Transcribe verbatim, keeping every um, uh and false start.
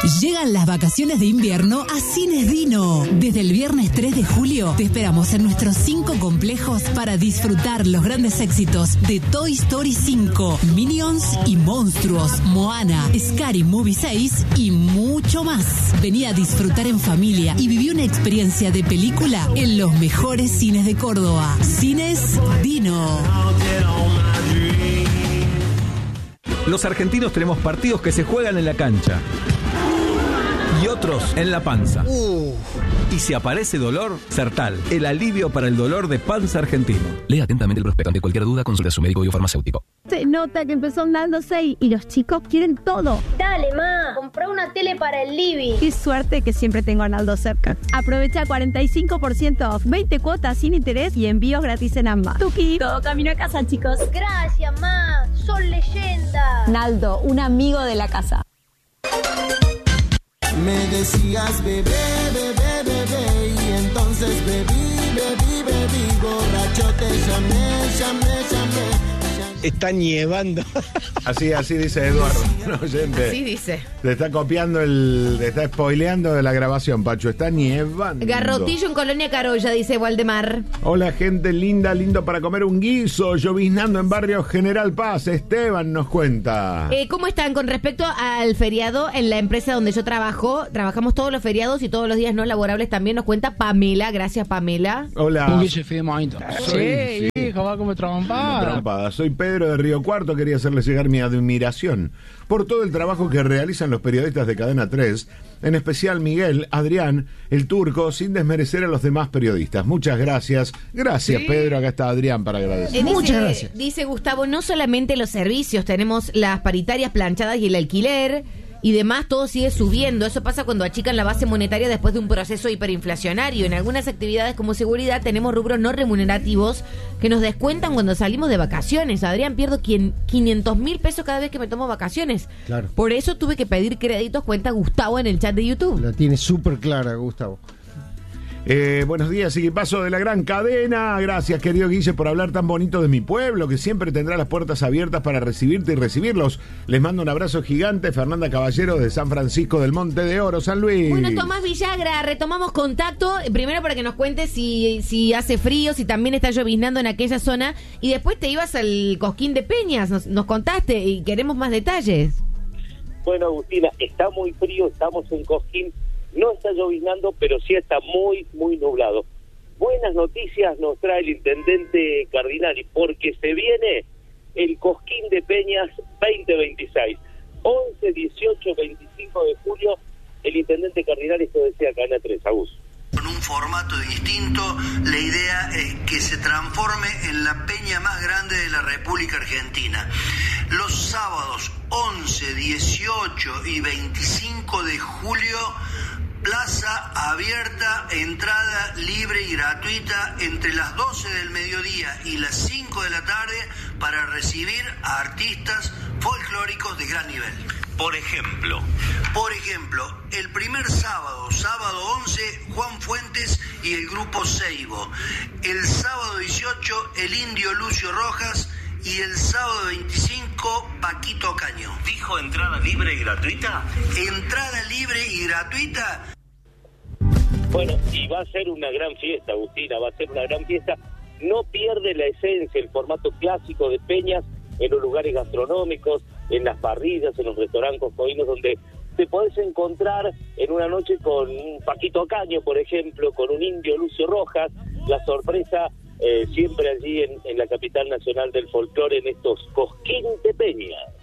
Llegan las vacaciones de invierno a Cines Dino. Desde el viernes tres de julio te esperamos en nuestros cinco complejos para disfrutar los grandes éxitos de Toy Story cinco, Minions y Monstruos, Moana, Scary Movie seis y mucho más. Vení a disfrutar en familia y viví una experiencia de película en los mejores cines de Córdoba. Cines Dino. Los argentinos tenemos partidos que se juegan en la cancha y otros en la panza. Uh. Y si aparece dolor, Sertal, el alivio para el dolor de panza argentino. Lea atentamente el prospecto. Ante cualquier duda, consulte a su médico farmacéutico. Se nota que empezó Naldo seis y los chicos quieren todo. Dale, ma, comprá una tele para el living. Qué suerte que siempre tengo a Naldo cerca. Aprovecha cuarenta y cinco por ciento off, veinte cuotas sin interés y envíos gratis en ambas. Tuki, todo camino a casa, chicos. Gracias, ma, son leyendas. Naldo, un amigo de la casa. Me decías bebé, bebé, bebé, y entonces bebí, bebí, bebí, borracho te llamé, llamé, llamé. Está nievando. Así, así dice Eduardo, un oyente. Así dice. Le está copiando el, le está spoileando de la grabación, Pacho. Está nievando. Garrotillo en Colonia Carolla, dice Waldemar. Hola, gente linda, lindo para comer un guiso, lloviznando en barrio General Paz. Esteban nos cuenta. Eh, ¿Cómo están con respecto al feriado en la empresa donde yo trabajo? Trabajamos todos los feriados y todos los días no laborables también. Nos cuenta Pamela. Gracias, Pamela. Hola. Un guiso fideo. Sí, hijo, va como trompada. Trompada. Soy Pedro de Río Cuarto. Quería hacerle llegar mi admiración por todo el trabajo que realizan los periodistas de Cadena tres, en especial Miguel, Adrián, el Turco, sin desmerecer a los demás periodistas. Muchas gracias. Gracias, sí. Pedro. Acá está Adrián para agradecer. Eh, dice, Muchas gracias. Dice Gustavo, no solamente los servicios, tenemos las paritarias planchadas y el alquiler y demás, todo sigue subiendo. Eso pasa cuando achican la base monetaria después de un proceso hiperinflacionario. En algunas actividades como seguridad tenemos rubros no remunerativos que nos descuentan cuando salimos de vacaciones. Adrián, pierdo quinientos mil pesos cada vez que me tomo vacaciones. Claro. Por eso tuve que pedir créditos, cuenta Gustavo en el chat de YouTube. La tiene súper clara, Gustavo. Eh, buenos días, equipazo de la gran cadena. Gracias, querido Guille, por hablar tan bonito de mi pueblo, que siempre tendrá las puertas abiertas para recibirte y recibirlos. Les mando un abrazo gigante. Fernanda Caballero de San Francisco del Monte de Oro, San Luis. Bueno, Tomás Villagra, retomamos contacto. Primero para que nos cuentes si, si hace frío, si también está lloviznando en aquella zona. Y después te ibas al Cosquín de Peñas, nos, nos contaste y queremos más detalles. Bueno, Agustina, está muy frío, estamos en Cosquín. No está lloviznando, pero sí está muy, muy nublado. Buenas noticias nos trae el intendente Cardinali, porque se viene el Cosquín de Peñas veinte veintiséis. once, dieciocho, veinticinco de julio, el intendente Cardinali, esto decía Cadena tres, Agus. Con un formato distinto, la idea es que se transforme en la peña más grande de la República Argentina. Los sábados once, dieciocho y veinticinco de julio, plaza abierta, entrada libre y gratuita entre las doce del mediodía y las cinco de la tarde para recibir a artistas folclóricos de gran nivel. Por ejemplo, Por ejemplo, el primer sábado, sábado once, Juan Fuentes y el grupo Seibo. El sábado dieciocho, el indio Lucio Rojas. Y el sábado veinticinco, Paquito Caño. ¿Dijo entrada libre y gratuita? Entrada libre y gratuita. Bueno, y va a ser una gran fiesta, Agustina, va a ser una gran fiesta. No pierde la esencia, el formato clásico de peñas en los lugares gastronómicos, en las parrillas, en los restaurantes coscovinos, donde te podés encontrar en una noche con un Paquito Caño, por ejemplo, con un indio Lucio Rojas, la sorpresa eh, siempre allí en, en la capital nacional del folclore, en estos Cosquín de Peñas.